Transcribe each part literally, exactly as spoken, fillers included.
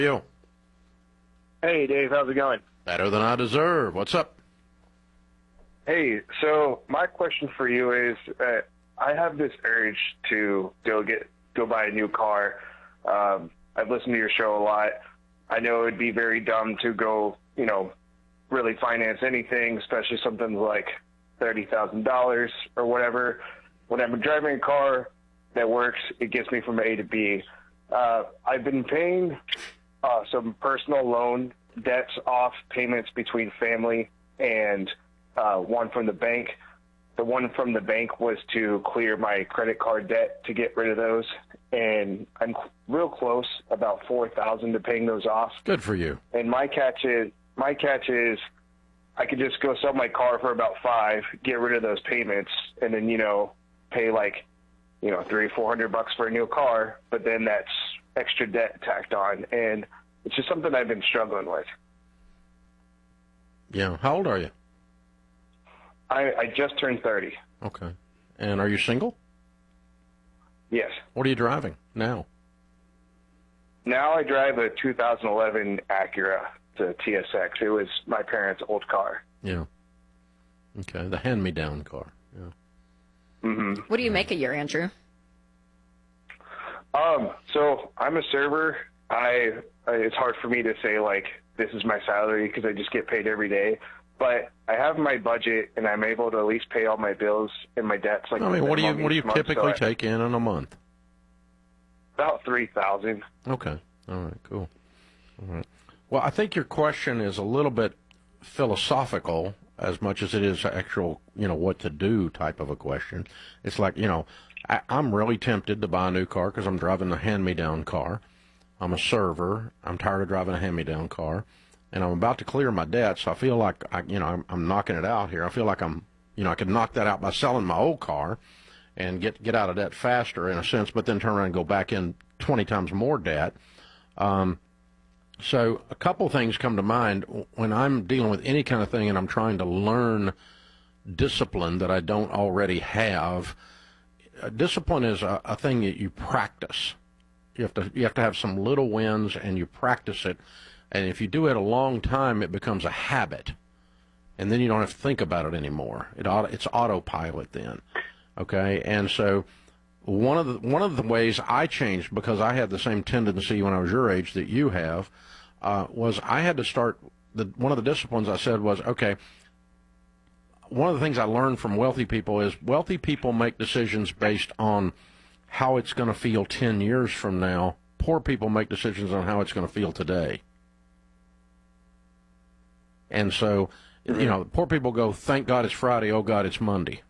You. Hey, Dave, how's it going? Better than I deserve. What's up? Hey, so my question for you is, uh, I have this urge to go get go buy a new car. Um, I've listened to your show a lot. I know it would be very dumb to go, you know, really finance anything, especially something like thirty thousand dollars or whatever. When I'm driving a car that works, it gets me from A to B. Uh, I've been paying uh, some personal loan debts off, payments between family and uh, one from the bank. The one from the bank was to clear my credit card debt to get rid of those, and I'm real close, about four thousand dollars to paying those off. Good for you. And my catch is, my catch is, I could just go sell my car for about five, get rid of those payments, and then, you know, pay like, you know, three, four hundred bucks for a new car, but then that's extra debt tacked on, and it's just something I've been struggling with. Yeah. How old are you? I, I just turned thirty. Okay. And are you single? Yes. What are you driving now? Now I drive a two thousand eleven Acura, the T S X. It was my parents' old car. Yeah. Okay. The hand-me-down car. Yeah. Mm-hmm. What do you make a year, Andrew? Um. So I'm a server. I, I it's hard for me to say like this is my salary because I just get paid every day. But I have my budget, and I'm able to at least pay all my bills and my debts. Like I mean, what do you minimum what do you each month, typically so I- take in in a month? About three thousand. Okay. All right. Cool. All right. Well, I think your question is a little bit philosophical as much as it is actual, you know, what to do type of a question. It's like, you know, I, I'm really tempted to buy a new car because I'm driving a hand-me-down car. I'm a server. I'm tired of driving a hand-me-down car. And I'm about to clear my debt, so I feel like, I, you know, I'm, I'm knocking it out here. I feel like I'm, you know, I could knock that out by selling my old car and get get out of debt faster in a sense, but then turn around and go back in twenty times more debt. Um, so a couple things come to mind when I'm dealing with any kind of thing and I'm trying to learn discipline that I don't already have. Uh, discipline is a, a thing that you practice. You have to you have to have some little wins and you practice it. And if you do it a long time, it becomes a habit. And then you don't have to think about it anymore. It auto, it's autopilot then. Okay? And so one of the one of the ways I changed, because I had the same tendency when I was your age that you have, uh, was I had to start, the, one of the disciplines I said was, okay, one of the things I learned from wealthy people is wealthy people make decisions based on how it's going to feel ten years from now. Poor people make decisions on how it's going to feel today. And so, you know, poor people go, thank God it's Friday, oh God, it's Monday.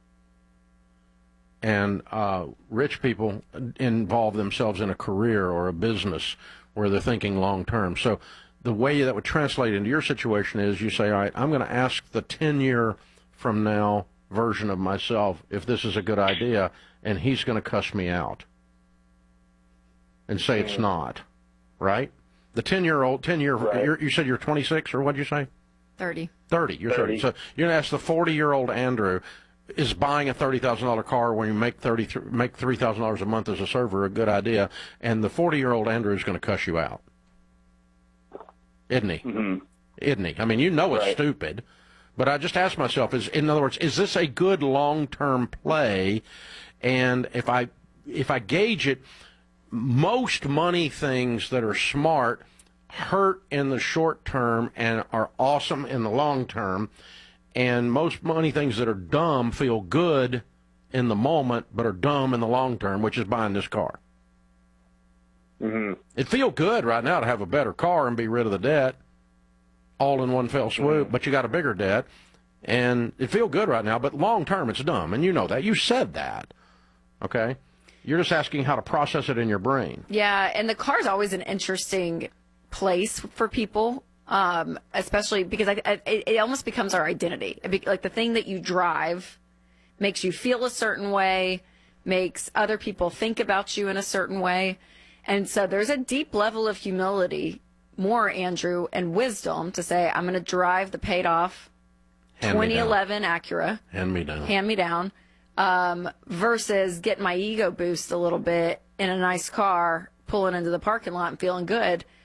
And uh, rich people involve themselves in a career or a business where they're thinking long term. So the way that would translate into your situation is you say, all right, I'm going to ask the ten-year from now version of myself if this is a good idea, and he's going to cuss me out and say it's not, right? The ten-year-old, ten-year, Right. you're, you said you're twenty-six, or what did you say? thirty. thirty. You're thirty. thirty. So you're going to ask the forty-year-old Andrew, is buying a thirty thousand dollars car when you make thirty make three thousand dollars a month as a server a good idea? And the forty-year-old Andrew is going to cuss you out, isn't he? Mm-hmm. Isn't he? I mean, you know it's Right. stupid, but I just ask myself: is in other words, is this a good long-term play? And if I if I gauge it, most money things that are smart hurt in the short term and are awesome in the long term, and most money things that are dumb feel good in the moment but are dumb in the long term, which is buying this car. Mm-hmm. It feels good right now to have a better car and be rid of the debt all in one fell swoop, Mm-hmm. but you got a bigger debt, and it feels good right now, but long term it's dumb, and you know that. You said that, okay? You're just asking how to process it in your brain. Yeah, and the car's always an interesting place for people, um, especially because I, I, it, it almost becomes our identity. It be, like the thing that you drive makes you feel a certain way, makes other people think about you in a certain way. And so there's a deep level of humility, more, Andrew, and wisdom to say, I'm going to drive the paid off Hand me twenty eleven Acura, Hand me down. hand me down, um, versus getting my ego boost a little bit in a nice car, pulling into the parking lot and feeling good.